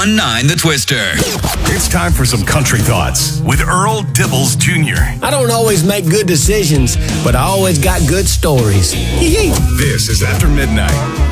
1019 The Twister. It's time for some country thoughts with Earl Dibbles Jr. I don't always make good decisions, but I always got good stories. This is After Midnight.